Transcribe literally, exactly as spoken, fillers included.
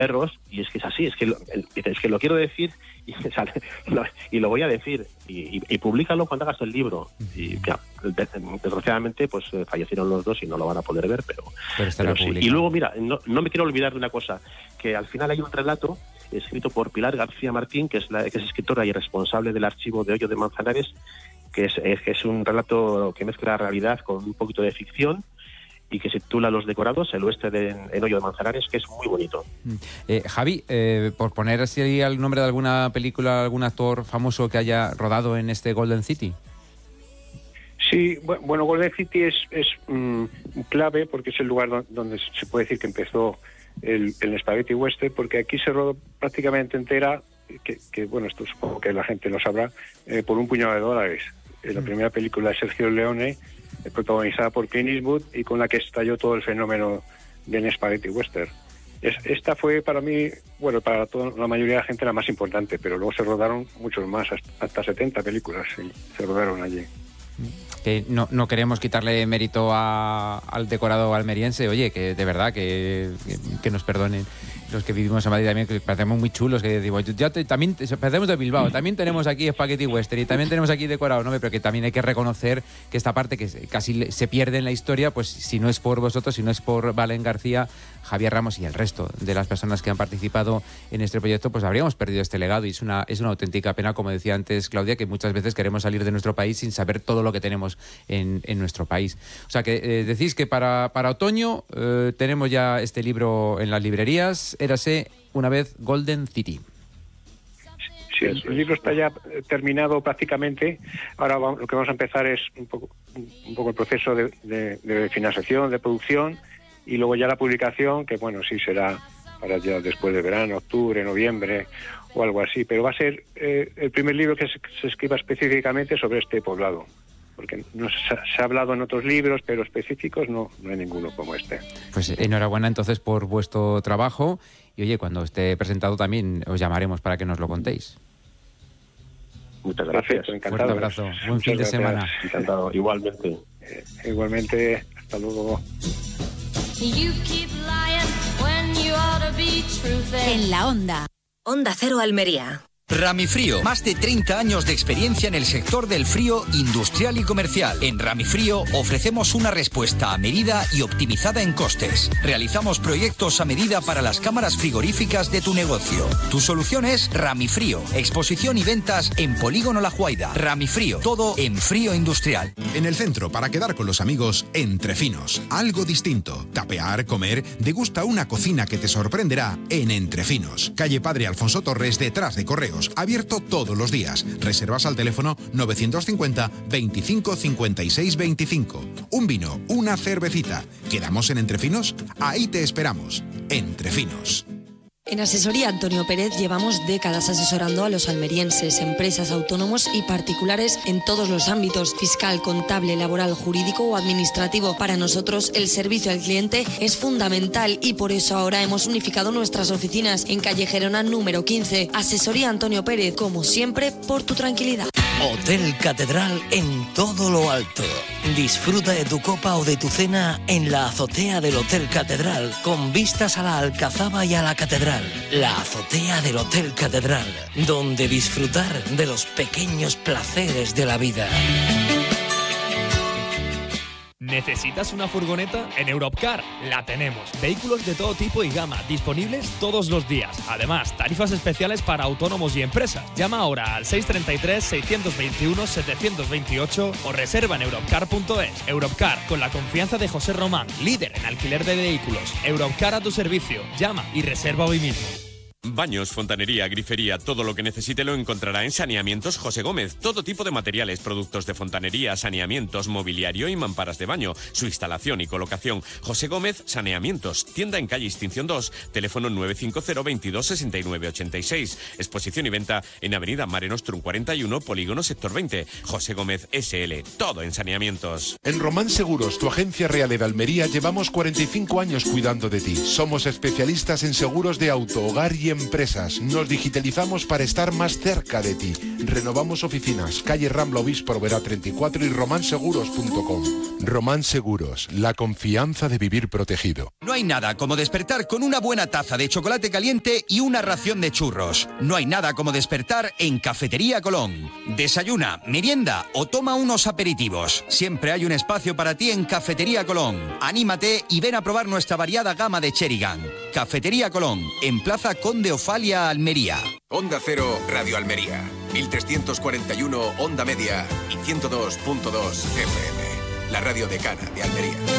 perros, y es que es así, es que lo, es que lo quiero decir y, o sea, lo, y lo voy a decir, y, y, y públicalo cuando hagas el libro. Y ya, desgraciadamente pues fallecieron los dos y no lo van a poder ver, pero, pero, pero sí. Y luego, mira, no, no me quiero olvidar de una cosa, que al final hay un relato escrito por Pilar García Martín, que es, la, que es escritora y responsable del archivo de Hoyo de Manzanares, que es, es, que es un relato que mezcla realidad con un poquito de ficción, y que se titula Los Decorados, el oeste de en Hoyo de Manzanares, que es muy bonito. Eh, Javi, eh, por poner así el nombre de alguna película, algún actor famoso que haya rodado en este Golden City. Sí, bueno, Golden City es, es um, clave porque es el lugar donde se puede decir que empezó el, el Spaghetti Western, porque aquí se rodó prácticamente entera, que, que bueno, esto supongo que la gente lo sabrá, eh, por un puñado de dólares. Eh, la mm. primera película de Sergio Leone, protagonizada por Clint Eastwood, y con la que estalló todo el fenómeno del Spaghetti Western. Es, esta fue para mí, bueno, para toda la mayoría de la gente la más importante, pero luego se rodaron muchos más, hasta, hasta setenta películas sí, se rodaron allí. Que no, no queremos quitarle mérito a, al decorado almeriense, oye, que de verdad que, que, que nos perdonen los que vivimos en Madrid también, que parecemos muy chulos, que digo, ya te, también parecemos de Bilbao, también tenemos aquí Spaghetti Western y también tenemos aquí decorado, ¿no? Pero que también hay que reconocer que esta parte que casi se pierde en la historia, pues si no es por vosotros, si no es por Valen García, Javier Ramos y el resto de las personas que han participado en este proyecto, pues habríamos perdido este legado, y es una, es una auténtica pena, como decía antes Claudia, que muchas veces queremos salir de nuestro país sin saber todo lo que tenemos en, en nuestro país. O sea que eh, decís que para, para otoño eh, tenemos ya este libro en las librerías. Érase una vez Golden City. Sí, el libro está ya terminado prácticamente. Ahora vamos, lo que vamos a empezar es un poco, un poco el proceso de, de, de financiación, de producción, y luego ya la publicación, que bueno, sí será para ya después de verano, octubre, noviembre o algo así. Pero va a ser eh, el primer libro que se, se escriba específicamente sobre este poblado, porque no se, se ha hablado en otros libros, pero específicos no, no hay ninguno como este. Pues enhorabuena entonces por vuestro trabajo, y oye, cuando esté presentado también os llamaremos para que nos lo contéis. Muchas gracias. Perfecto, encantado. Fuerte abrazo. Buen Muchas fin de gracias. semana. Encantado, igualmente. Eh, igualmente, hasta luego. En la Onda. Onda Cero Almería. Ramifrío, más de treinta años de experiencia en el sector del frío industrial y comercial. En Ramifrío ofrecemos una respuesta a medida y optimizada en costes. Realizamos proyectos a medida para las cámaras frigoríficas de tu negocio. Tu solución es Ramifrío, exposición y ventas en Polígono La Juaida. Ramifrío, todo en frío industrial. En el centro, para quedar con los amigos, Entrefinos. Algo distinto. Tapear, comer, degusta una cocina que te sorprenderá en Entrefinos. Calle Padre Alfonso Torres, detrás de Correos. Abierto todos los días. Reservas al teléfono novecientos cincuenta, veinticinco, cincuenta y seis, veinticinco. Un vino, una cervecita. ¿Quedamos en Entrefinos? Ahí te esperamos. Entrefinos. En Asesoría Antonio Pérez llevamos décadas asesorando a los almerienses, empresas, autónomos y particulares en todos los ámbitos: fiscal, contable, laboral, jurídico o administrativo. Para nosotros el servicio al cliente es fundamental y por eso ahora hemos unificado nuestras oficinas en calle Gerona número quince. Asesoría Antonio Pérez, como siempre, por tu tranquilidad. Hotel Catedral en todo lo alto. Disfruta de tu copa o de tu cena en la azotea del Hotel Catedral, con vistas a la Alcazaba y a la Catedral. La azotea del Hotel Catedral, donde disfrutar de los pequeños placeres de la vida. ¿Necesitas una furgoneta? En Europcar la tenemos. Vehículos de todo tipo y gama, disponibles todos los días. Además, tarifas especiales para autónomos y empresas. Llama ahora al seis tres tres, seis dos uno, siete dos ocho o reserva en europcar punto es. Europcar, con la confianza de José Román, líder en alquiler de vehículos. Europcar a tu servicio. Llama y reserva hoy mismo. Baños, fontanería, grifería, todo lo que necesite lo encontrará en Saneamientos José Gómez. Todo tipo de materiales, productos de fontanería, saneamientos, mobiliario y mamparas de baño. Su instalación y colocación. José Gómez Saneamientos. Tienda en calle Extinción dos. Teléfono nueve cinco cero, veintidós, sesenta y nueve, ochenta y seis. Exposición y venta en avenida Mare Nostrum cuarenta y uno, Polígono Sector veinte. José Gómez S L. Todo en saneamientos. En Román Seguros, tu agencia real de Almería, llevamos cuarenta y cinco años cuidando de ti. Somos especialistas en seguros de auto, hogar y y empresas. Nos digitalizamos para estar más cerca de ti. Renovamos oficinas, calle Rambla Obispo Verá treinta y cuatro y romanseguros punto com. Román Seguros, la confianza de vivir protegido. No hay nada como despertar con una buena taza de chocolate caliente y una ración de churros. No hay nada como despertar en Cafetería Colón. Desayuna, merienda o toma unos aperitivos. Siempre hay un espacio para ti en Cafetería Colón. Anímate y ven a probar nuestra variada gama de Cherigan. Cafetería Colón, en Plaza Conde Ofalia, Almería. Onda Cero, Radio Almería. mil trescientos cuarenta y uno Onda Media y ciento dos punto dos F M. La radio decana de Almería.